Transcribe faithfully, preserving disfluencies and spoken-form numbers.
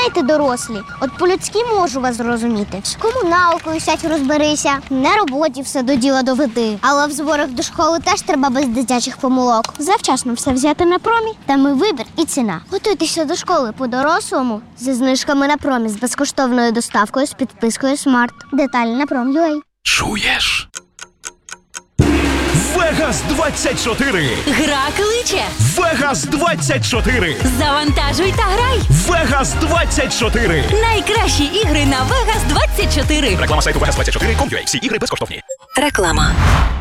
знаєте, дорослі, от по-людськи можу вас зрозуміти. З комуналкою сядь розберися, на роботі все до діла доведи. Але в зборах до школи теж треба без дитячих помилок. Завчасно все взяти на промі, там і вибір, і ціна. Готуйтеся до школи по-дорослому зі знижками на промі, з безкоштовною доставкою, з підпискою Смарт. Деталі на пром.ua. Чуєш? Вегас двадцять чотири! Гра кличе! Вегас двадцять чотири! Завантажуй та грай! Вегас двадцять чотири! Найкращі ігри на Вегас двадцять чотири! Реклама сайту вегас двадцять чотири крапка ком крапка ю а. Всі ігри безкоштовні. Реклама.